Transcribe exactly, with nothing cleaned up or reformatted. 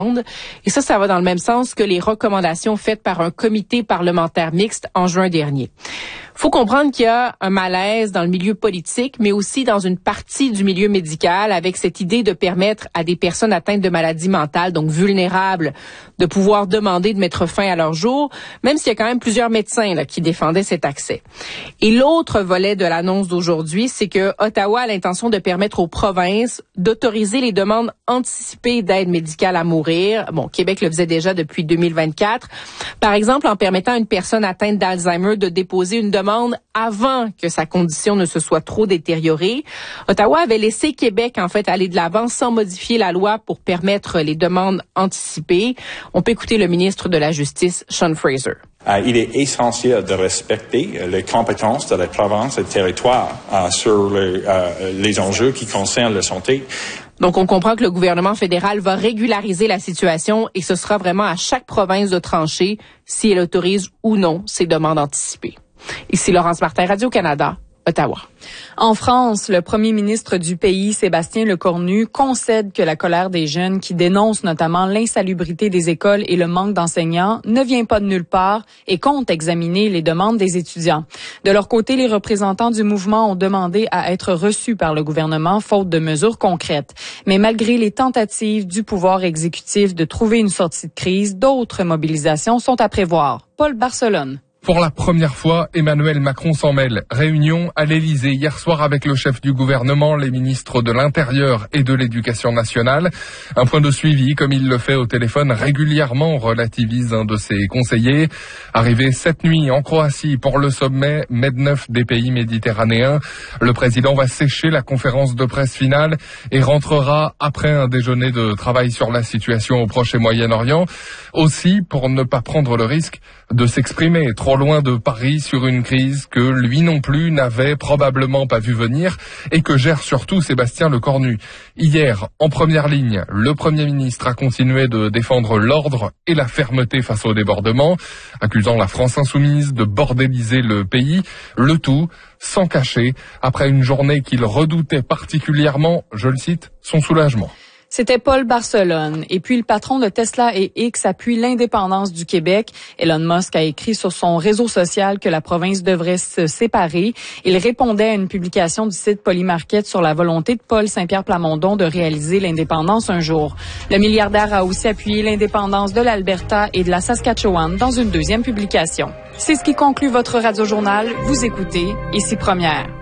Et ça, ça va dans le même sens que les recommandations faites par un comité parlementaire mixte en juin dernier. Faut comprendre qu'il y a un malaise dans le milieu politique, mais aussi dans une partie du milieu médical avec cette idée de permettre à des personnes atteintes de maladies mentales, donc vulnérables, de pouvoir demander de mettre fin à leur jour, même s'il y a quand même plusieurs médecins là, qui défendaient cet accès. Et l'autre volet de l'annonce d'aujourd'hui, c'est que Ottawa a l'intention de permettre aux provinces d'autoriser les demandes anticipées d'aide médicale à mourir. Bon, Québec le faisait déjà depuis deux mille vingt-quatre. Par exemple, en permettant à une personne atteinte d'Alzheimer de déposer une demande avant que sa condition ne se soit trop détériorée. Ottawa avait laissé Québec, en fait, aller de l'avant sans modifier la loi pour permettre les demandes anticipées. On peut écouter le ministre de la Justice, Sean Fraser. Euh, il est essentiel de respecter euh, les compétences de la province et du territoire euh, sur le, euh, les enjeux qui concernent la santé. Donc, on comprend que le gouvernement fédéral va régulariser la situation et ce sera vraiment à chaque province de trancher si elle autorise ou non ces demandes anticipées. Ici Laurence Martin, Radio-Canada, Ottawa. En France, le premier ministre du pays, Sébastien Lecornu, concède que la colère des jeunes qui dénoncent notamment l'insalubrité des écoles et le manque d'enseignants ne vient pas de nulle part et compte examiner les demandes des étudiants. De leur côté, les représentants du mouvement ont demandé à être reçus par le gouvernement faute de mesures concrètes. Mais malgré les tentatives du pouvoir exécutif de trouver une sortie de crise, d'autres mobilisations sont à prévoir. Paul Barcelone. Pour la première fois, Emmanuel Macron s'en mêle. Réunion à l'Élysée hier soir avec le chef du gouvernement, les ministres de l'Intérieur et de l'Éducation nationale. Un point de suivi, comme il le fait au téléphone régulièrement, relativise un de ses conseillers. Arrivé cette nuit en Croatie pour le sommet MED-neuf des pays méditerranéens, le président va sécher la conférence de presse finale et rentrera après un déjeuner de travail sur la situation au Proche et Moyen-Orient. Aussi, pour ne pas prendre le risque de s'exprimer trop loin de Paris sur une crise que lui non plus n'avait probablement pas vu venir et que gère surtout Sébastien Lecornu. Hier, en première ligne, le Premier ministre a continué de défendre l'ordre et la fermeté face au débordement, accusant la France insoumise de bordéliser le pays, le tout sans cacher, après une journée qu'il redoutait particulièrement, je le cite, son soulagement. C'était Paul Barcelone. Et puis, le patron de Tesla et X appuie l'indépendance du Québec. Elon Musk a écrit sur son réseau social que la province devrait se séparer. Il répondait à une publication du site Polymarket sur la volonté de Paul Saint-Pierre Plamondon de réaliser l'indépendance un jour. Le milliardaire a aussi appuyé l'indépendance de l'Alberta et de la Saskatchewan dans une deuxième publication. C'est ce qui conclut votre radio-journal. Vous écoutez Ici Première.